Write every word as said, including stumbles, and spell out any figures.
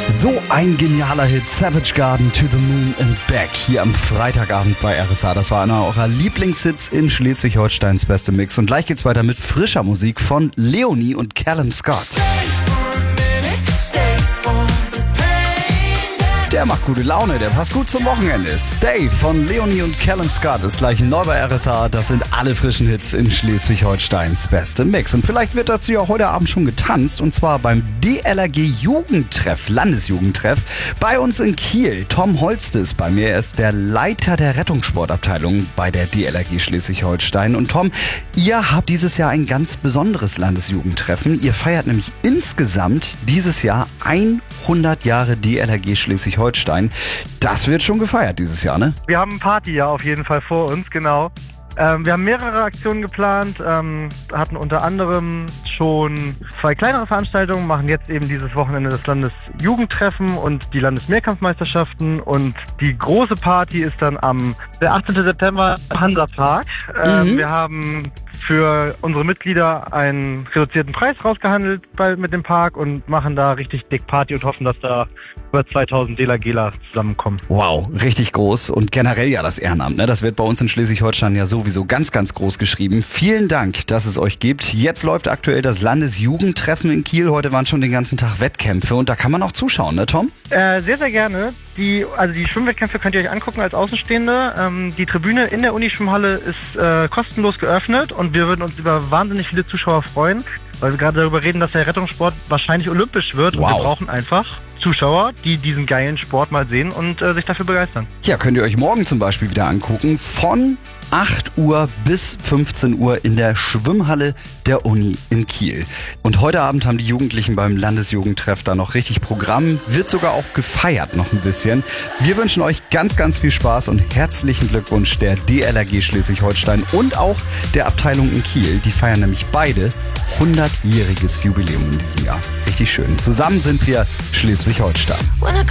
So ein genialer Hit, Savage Garden, To the Moon and Back, hier am Freitagabend bei R S A. Das war einer eurer Lieblingshits in Schleswig-Holsteins beste Mix. Und gleich geht's weiter mit frischer Musik von Leonie und Callum Scott. Der macht gute Laune, der passt gut zum Wochenende. Stay von Leonie und Callum Scott ist gleich neu bei R S A. Das sind alle frischen Hits in Schleswig-Holsteins beste Mix. Und vielleicht wird dazu ja heute Abend schon getanzt, und zwar beim D L R G Jugendtreff, Landesjugendtreff, bei uns in Kiel. Tom Holste ist bei mir, er ist der Leiter der Rettungssportabteilung bei der D L R G Schleswig-Holstein. Und Tom, ihr habt dieses Jahr ein ganz besonderes Landesjugendtreffen. Ihr feiert nämlich insgesamt dieses Jahr hundert Jahre D L R G Schleswig-Holstein. Das wird schon gefeiert dieses Jahr, ne? Wir haben ein Partyjahr auf jeden Fall vor uns, genau. Ähm, wir haben mehrere Aktionen geplant, ähm, hatten unter anderem schon zwei kleinere Veranstaltungen, machen jetzt eben dieses Wochenende das Landesjugendtreffen und die Landesmehrkampfmeisterschaften, und die große Party ist dann am der achtzehnten September im Hansapark. Ähm, Mhm. Wir haben für unsere Mitglieder einen reduzierten Preis rausgehandelt bei, mit dem Park und machen da richtig dick Party und hoffen, dass da über zweitausend DLRGler zusammenkommen. Wow, richtig groß, und generell ja das Ehrenamt, ne? Das wird bei uns in Schleswig-Holstein ja sowieso ganz, ganz groß geschrieben. Vielen Dank, dass es euch gibt. Jetzt läuft aktuell das Landesjugendtreffen in Kiel. Heute waren schon den ganzen Tag Wettkämpfe, und da kann man auch zuschauen, ne Tom? Äh, sehr, sehr gerne. Die, also die Schwimmwettkämpfe könnt ihr euch angucken als Außenstehende. Ähm, die Tribüne in der Unischwimmhalle ist äh, kostenlos geöffnet, und wir würden uns über wahnsinnig viele Zuschauer freuen, weil wir gerade darüber reden, dass der Rettungssport wahrscheinlich olympisch wird. Wow. Und wir brauchen einfach Zuschauer, die diesen geilen Sport mal sehen und äh, sich dafür begeistern. Ja, könnt ihr euch morgen zum Beispiel wieder angucken. Von acht Uhr bis fünfzehn Uhr in der Schwimmhalle der Uni in Kiel. Und heute Abend haben die Jugendlichen beim Landesjugendtreff da noch richtig Programm. Wird sogar auch gefeiert noch ein bisschen. Wir wünschen euch ganz, ganz viel Spaß und herzlichen Glückwunsch der D L R G Schleswig-Holstein und auch der Abteilung in Kiel. Die feiern nämlich beide hundertjähriges Jubiläum in diesem Jahr. Richtig schön. Zusammen sind wir Schleswig-Holstein.